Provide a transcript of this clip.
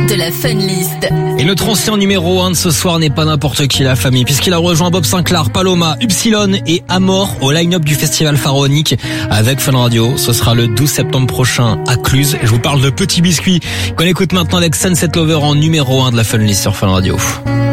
de la Funlist. Et notre ancien numéro 1 de ce soir n'est pas n'importe qui, la famille, puisqu'il a rejoint Bob Sinclair, Paloma, Upsilon et Amor au line-up du festival pharaonique avec Fun Radio. Ce sera le 12 septembre prochain à Cluse. Je vous parle de Petit Biscuit qu'on écoute maintenant avec Sunset Lover en numéro 1 de la Funlist sur Fun Radio.